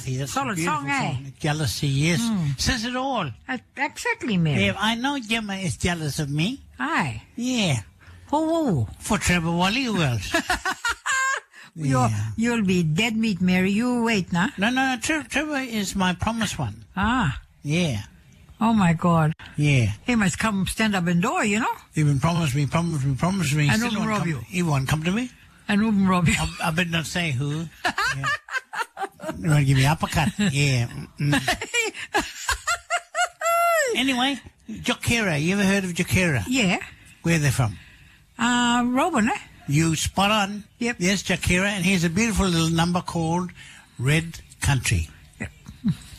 Kathy. That's Solid a beautiful song, eh? Jealousy, yes. Says it all. Exactly, Mary. Yeah, I know Gemma is jealous of me. Aye. Yeah. Who? For Trevor Wally, who else? You'll be dead meat, Mary. You wait, nah? No. Trevor is my promised one. Ah. Yeah. Oh, my God. Yeah. He must come stand up in door, you know? He been promised me. And Still won't won't rob come- you. He won't come to me. And wouldn't rob you. I better not say who. Yeah. You want to give me an uppercut? Yeah. Anyway, Jokera. You ever heard of Jokera? Yeah. Where are they from? Robin, eh? You spot on. Yep. Yes, Jokera. And here's a beautiful little number called Red Country.